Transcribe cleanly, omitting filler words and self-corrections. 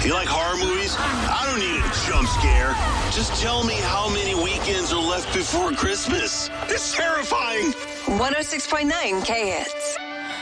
You like horror movies? I don't need a jump scare. Just tell me how many weekends are left before Christmas. It's terrifying. 106.9 K-Hits.